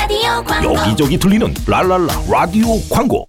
라디오 광고. 여기저기 들리는 랄랄라 라디오 광고.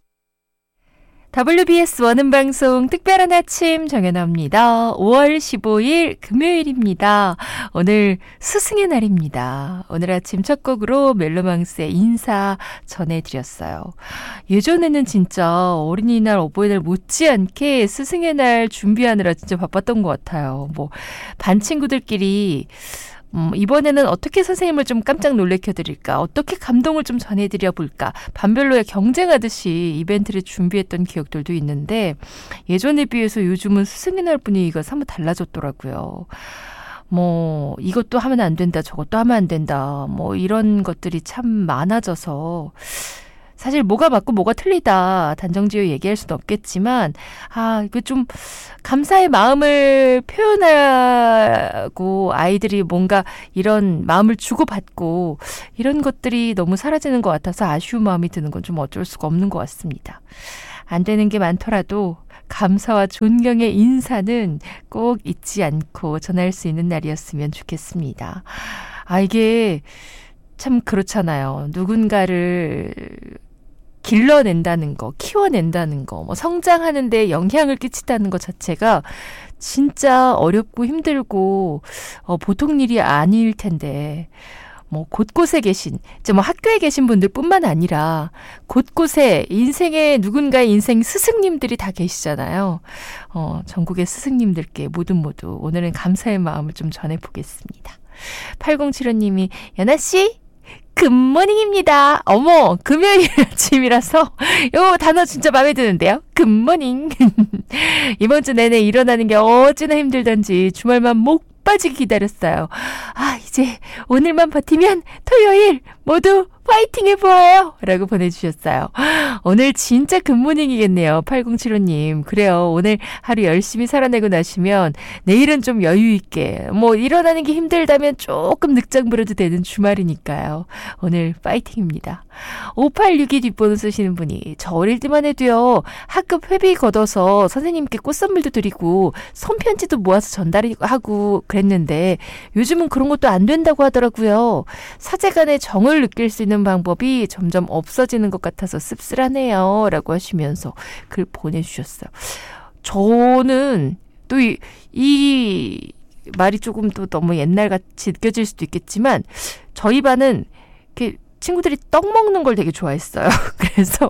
WBS 원음방송 특별한 아침 정연아입니다. 5월 15일 금요일입니다. 오늘 스승의 날입니다. 오늘 아침 첫 곡으로 멜로망스의 인사 전해드렸어요. 예전에는 진짜 어린이날, 어버이날 못지않게 스승의 날 준비하느라 진짜 바빴던 것 같아요. 반 친구들끼리 이번에는 어떻게 선생님을 좀 깜짝 놀래켜드릴까? 어떻게 감동을 좀 전해드려 볼까? 반별로에 경쟁하듯이 이벤트를 준비했던 기억들도 있는데 예전에 비해서 요즘은 스승의 날 분위기가 사뭇 달라졌더라고요. 이것도 하면 안 된다, 저것도 하면 안 된다. 이런 것들이 참 많아져서 사실 뭐가 맞고 뭐가 틀리다 단정지어 얘기할 수는 없겠지만 이거 좀 감사의 마음을 표현하고 아이들이 뭔가 이런 마음을 주고받고 이런 것들이 너무 사라지는 것 같아서 아쉬운 마음이 드는 건 좀 어쩔 수가 없는 것 같습니다. 안 되는 게 많더라도 감사와 존경의 인사는 꼭 잊지 않고 전할 수 있는 날이었으면 좋겠습니다. 이게 참 그렇잖아요. 누군가를 길러낸다는 거, 키워낸다는 거, 성장하는 데 영향을 끼친다는 것 자체가 진짜 어렵고 힘들고 보통 일이 아닐 텐데 곳곳에 계신, 학교에 계신 분들뿐만 아니라 곳곳에 인생의 누군가의 인생 스승님들이 다 계시잖아요. 전국의 스승님들께 모두 오늘은 감사의 마음을 좀 전해보겠습니다. 8075님이 연아씨 굿모닝입니다. 어머, 금요일 아침이라서 요 단어 진짜 마음에 드는데요. 굿모닝. 이번 주 내내 일어나는 게 어찌나 힘들던지 주말만 목 빠지게 기다렸어요. 이제 오늘만 버티면 토요일 모두 파이팅 해보아요 라고 보내주셨어요. 오늘 진짜 굿모닝이겠네요. 8075님. 그래요. 오늘 하루 열심히 살아내고 나시면 내일은 좀 여유 있게 일어나는 게 힘들다면 조금 늦장 부려도 되는 주말이니까요. 오늘 파이팅입니다. 5862 뒷번호 쓰시는 분이 저 어릴 때만 해도요. 학급 회비 걷어서 선생님께 꽃선물도 드리고 손편지도 모아서 전달하고 그랬는데 요즘은 그런 것도 안 된다고 하더라고요. 사제간의 정을 느낄 수 있는 방법이 점점 없어지는 것 같아서 씁쓸하네요 라고 하시면서 글 보내주셨어요. 저는 또 이 말이 조금 또 너무 옛날같이 느껴질 수도 있겠지만 저희 반은 이렇게 친구들이 떡 먹는 걸 되게 좋아했어요. 그래서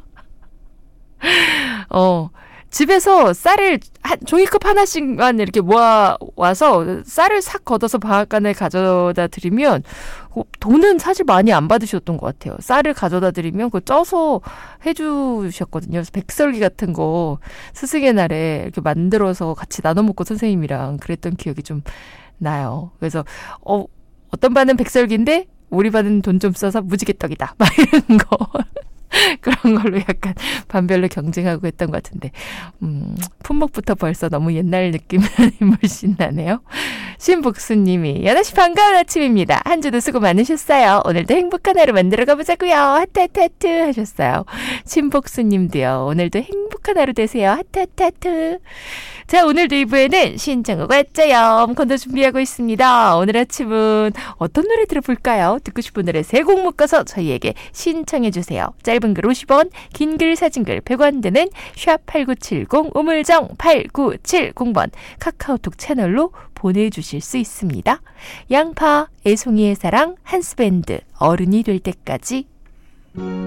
집에서 쌀을 종이컵 하나씩만 이렇게 모아와서 쌀을 싹 걷어서 방앗간에 가져다 드리면 돈은 사실 많이 안 받으셨던 것 같아요. 쌀을 가져다 드리면 그거 쪄서 해주셨거든요. 그래서 백설기 같은 거 스승의 날에 이렇게 만들어서 같이 나눠 먹고 선생님이랑 그랬던 기억이 좀 나요. 그래서 어떤 반은 백설기인데 우리 반은 돈 좀 써서 무지개떡이다 막 이런 거. 그런 걸로 약간 반별로 경쟁하고 했던 것 같은데 품목부터 벌써 너무 옛날 느낌이 물씬 나네요. 신복수님이 연아씨 반가운 아침입니다. 한 주도 수고 많으셨어요. 오늘도 행복한 하루 만들어 가보자고요. 하트 하트 하트 하셨어요. 신복수님도요. 오늘도 행복한 하루 되세요. 하트 하트 하트. 자, 오늘도 2부에는 신청곡 왔자요 컨도 준비하고 있습니다. 오늘 아침은 어떤 노래 들어볼까요? 듣고 싶은 노래 3곡 묶어서 저희에게 신청해주세요. 짧은 글 50원, 긴 글 사진글 100원 드는 샵8970 우물정 8970번 카카오톡 채널로 보내주실 수 있습니다. 양파, 애송이의 사랑, 한스밴드, 어른이 될 때까지.